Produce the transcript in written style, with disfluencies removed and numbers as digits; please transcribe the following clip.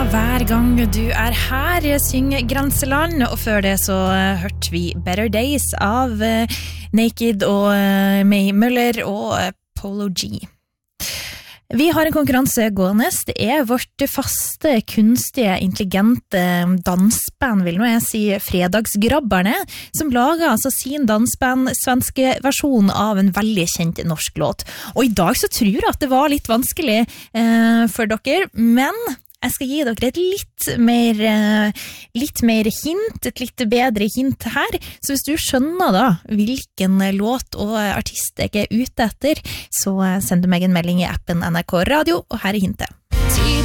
hver gang du her, synger Grenseland, og før det så hørte vi Better Days av Naked og May Muller og Polo G. Vi har en konkurranse gående. Det vårt faste, kunstige, intelligente dansband, vil nå jeg si, Fredagsgrabberne, som lager altså sin dansband svenske versjon av en veldig kjent norsk låt. Og i dag så tror jeg at det var litt vanskelig for dere, men jeg skal gi dere et litt mer hint, et litt bedre hint her. Så hvis du skjønner da hvilken låt og artist jeg ute etter, så send du meg en melding i appen NRK Radio, og her hintet.